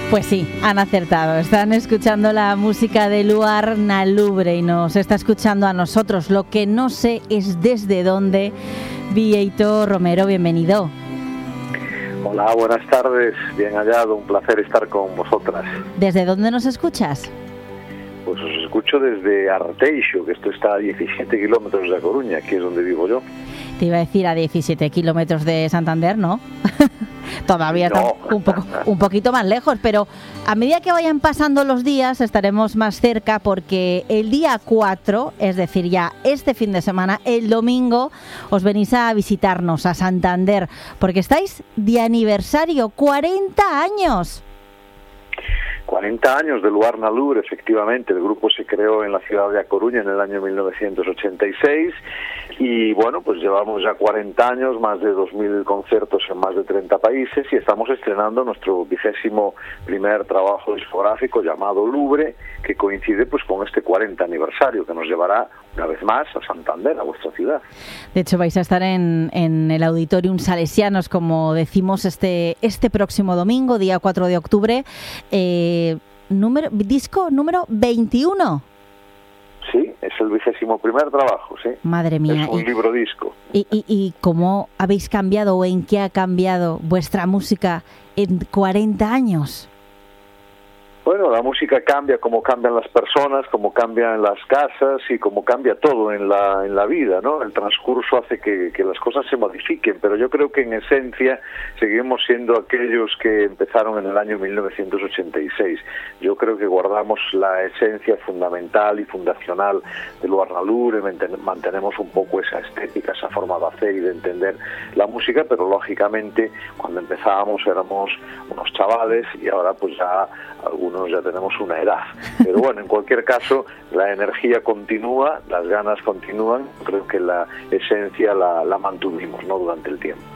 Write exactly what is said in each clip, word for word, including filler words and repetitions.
Pues sí, han acertado. Están escuchando la música de Luar na Lubre y nos está escuchando a nosotros. Lo que no sé es desde dónde. Vieito Romero, bienvenido. Hola, buenas tardes. Bien hallado, un placer estar con vosotras. ¿Desde dónde nos escuchas? Pues os escucho desde Arteixo, que esto está a diecisiete kilómetros de A Coruña, aquí es donde vivo yo. Te iba a decir a diecisiete kilómetros de Santander, ¿no? Todavía no. está un, poco, un poquito más lejos, pero a medida que vayan pasando los días estaremos más cerca porque el día cuatro, es decir, ya este fin de semana, el domingo, os venís a visitarnos a Santander, porque estáis de aniversario, cuarenta años. cuarenta años de Luar na Lubre, efectivamente. El grupo se creó en la ciudad de A Coruña en el año mil novecientos ochenta y seis y bueno, pues llevamos ya cuarenta años, más de dos mil conciertos en más de treinta países y estamos estrenando nuestro vigésimo primer trabajo discográfico llamado Lubre, que coincide pues con este cuarenta aniversario que nos llevará una vez más a Santander, a vuestra ciudad. De hecho vais a estar en, en el Auditorium Salesianos, como decimos, este, este próximo domingo, día cuatro de octubre. Eh, número, disco número veintiuno. Sí, es el vigésimo primer trabajo, sí. Madre mía. Es un y, libro disco. Y, y, ¿Y cómo habéis cambiado o en qué ha cambiado vuestra música en cuarenta años? Bueno, la música cambia como cambian las personas, como cambian las casas y como cambia todo en la en la vida, ¿no? El transcurso hace que, que las cosas se modifiquen, pero yo creo que en esencia seguimos siendo aquellos que empezaron en el año mil novecientos ochenta y seis. Yo creo que guardamos la esencia fundamental y fundacional de Luar na Lubre, mantenemos un poco esa estética, esa forma de hacer y de entender la música, pero lógicamente cuando empezábamos éramos unos chavales y ahora pues ya algunos ya tenemos una edad, pero bueno, en cualquier caso la energía continúa, las ganas continúan, creo que la esencia la, la mantuvimos, ¿no?, durante el tiempo.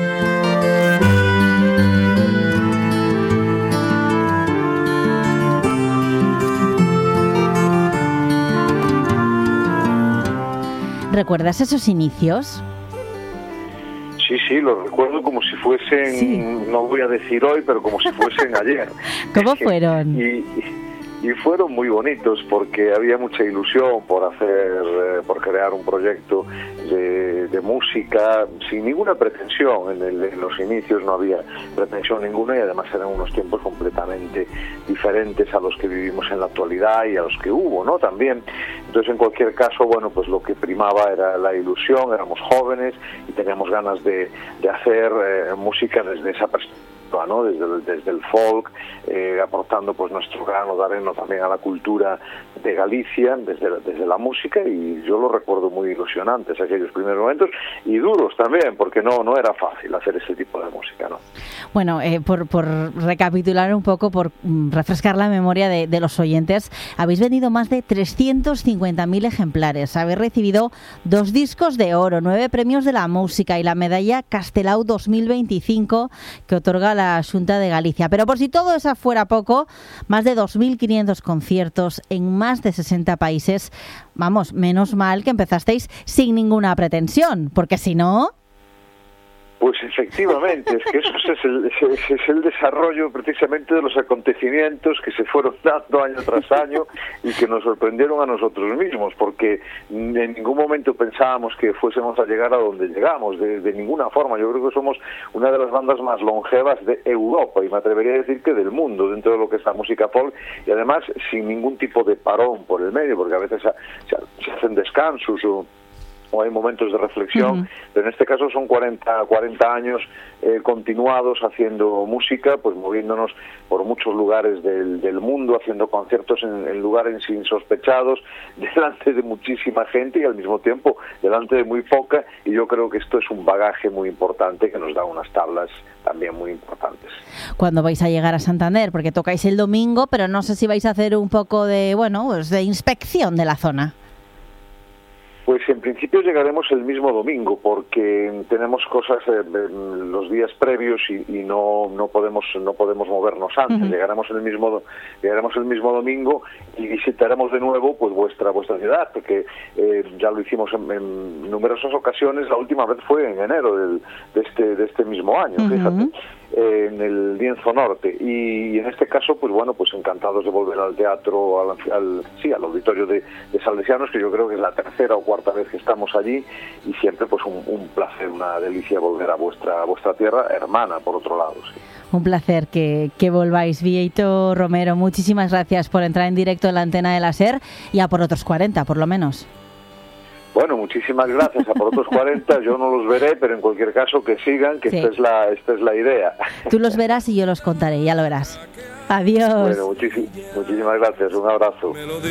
¿Recuerdas esos inicios? Sí, sí, lo recuerdo como si fuesen, sí. No voy a decir hoy, pero como si fuesen ayer. ¿Cómo fueron? Y, y fueron muy bonitos porque había mucha ilusión por hacer, eh, por crear un proyecto de, de música sin ninguna pretensión. En, el, en los inicios no había pretensión ninguna y además eran unos tiempos completamente diferentes a los que vivimos en la actualidad y a los que hubo, ¿no? También. Entonces, en cualquier caso, bueno, pues lo que primaba era la ilusión, éramos jóvenes y teníamos ganas de, de hacer eh, música desde esa perspectiva, ¿no? Desde el, desde el folk, eh, aportando pues nuestro grano de arena también a la cultura de Galicia, desde, desde la música, y yo lo recuerdo muy ilusionantes aquellos primeros momentos, y duros también, porque no, no era fácil hacer ese tipo de música, ¿no? Bueno, eh, por, por recapitular un poco, por mm, refrescar la memoria de, de los oyentes, habéis vendido más de trescientos cincuenta mil ejemplares, habéis recibido dos discos de oro, nueve premios de la música y la medalla Castelao dos mil veinticinco que otorga la Xunta de Galicia. Pero por si todo eso fuera poco, más de dos mil quinientos conciertos en más de sesenta países. Vamos, menos mal que empezasteis sin ninguna pretensión, porque si no... Pues efectivamente, es que eso es el, es, es el desarrollo precisamente de los acontecimientos que se fueron dando año tras año y que nos sorprendieron a nosotros mismos, porque en ningún momento pensábamos que fuésemos a llegar a donde llegamos, de, de ninguna forma. Yo creo que somos una de las bandas más longevas de Europa y me atrevería a decir que del mundo dentro de lo que es la música folk, y además sin ningún tipo de parón por el medio, porque a veces se, se, se hacen descansos o o hay momentos de reflexión, uh-huh. pero en este caso son cuarenta, cuarenta años eh, continuados haciendo música, pues moviéndonos por muchos lugares del, del mundo, haciendo conciertos en, en lugares insospechados, delante de muchísima gente y al mismo tiempo delante de muy poca, y yo creo que esto es un bagaje muy importante que nos da unas tablas también muy importantes. ¿Cuándo vais a llegar a Santander? Porque tocáis el domingo, pero no sé si vais a hacer un poco de, bueno, pues de inspección de la zona. Pues en principio llegaremos el mismo domingo porque tenemos cosas eh, los días previos y, y no no podemos no podemos movernos antes. Uh-huh. Llegaremos el mismo llegaremos el mismo domingo y visitaremos de nuevo pues vuestra vuestra ciudad, porque eh, ya lo hicimos en, en numerosas ocasiones. La última vez fue en enero del, de este de este mismo año. Uh-huh. Fíjate. eh, en el Lienzo Norte, y, y en este caso, pues bueno, pues encantados de volver al teatro, al, al, sí, al auditorio de, de Salesianos, que yo creo que es la tercera o cuarta vez que estamos allí, y siempre pues un, un placer, una delicia volver a vuestra, a vuestra tierra, hermana, por otro lado, sí. Un placer que, que volváis. Bieito Romero, muchísimas gracias por entrar en directo en la antena de la SER, y a por otros cuarenta, por lo menos. Bueno, muchísimas gracias. A por otros cuarenta yo no los veré, pero en cualquier caso que sigan, que sí. esta es la esta es la idea. Tú los verás y yo los contaré, ya lo verás. Adiós. Bueno, muchísimas, muchísimas gracias. Un abrazo.